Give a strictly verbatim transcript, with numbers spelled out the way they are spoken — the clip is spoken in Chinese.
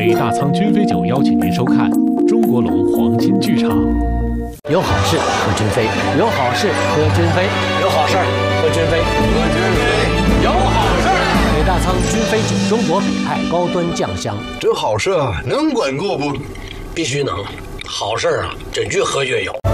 北大仓君飞酒邀请您收看中国龙黄金剧场。 有好事喝君飞，有好事喝君飞，有好事喝君飞， 喝君飞，有好事。 北大仓君飞酒，中国北派高端酱香。 这好事啊，能管够不？ 必须能，好事啊，准去喝就有。